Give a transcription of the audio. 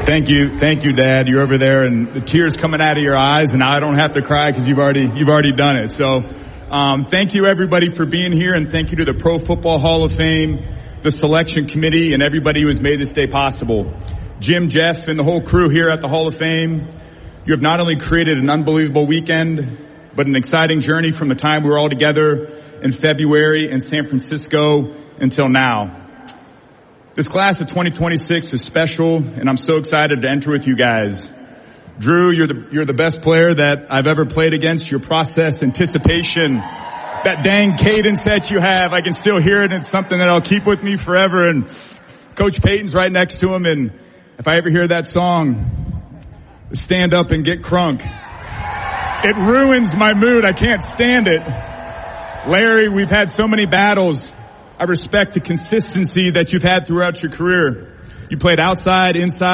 Thank you, Dad. You're over there, and the tears coming out of your eyes, and now I don't have to cry because you've already done it. So, thank you everybody for being here, and thank you to the Pro Football Hall of Fame, the selection committee, and everybody who has made this day possible. Jim, Jeff, and the whole crew here at the Hall of Fame, you have not only created an unbelievable weekend, but an exciting journey from the time we were all together in February in San Francisco until now. This class of 2026 is special, and I'm so excited to enter with you guys. Drew, you're the best player that I've ever played against. Your process, anticipation, that dang cadence that you have, I can still hear it. It's something that I'll keep with me forever. And Coach Payton's right next to him, and if I ever hear that song, Stand Up and Get Crunk, it ruins my mood. I can't stand it. Larry, we've had so many battles. I respect the consistency that you've had throughout your career. You played outside, inside.